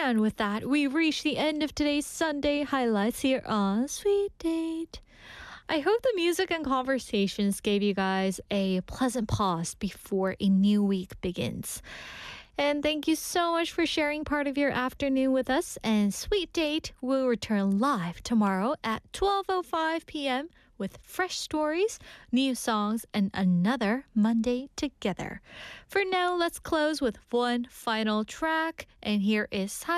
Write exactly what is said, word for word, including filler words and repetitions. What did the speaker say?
And with that, we reach the end of today's Sunday highlights here on Sweet Date. I hope the music and conversations gave you guys a pleasant pause before a new week begins. And thank you so much for sharing part of your afternoon with us. And Sweet Date will return live tomorrow at twelve oh five p.m. with fresh stories, new songs, and another Monday together. For now, let's close with one final track. And here is